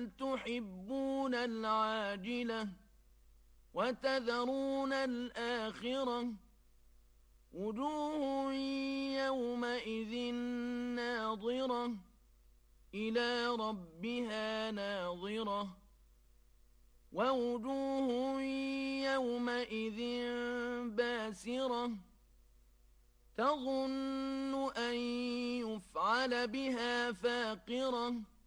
بل تحبون العاجلة وتذرون الآخرة وجوه يومئذ ناظرة إلى ربها ناظرة ووجوه يومئذ باسرة تظن أن يفعل بها فاقرة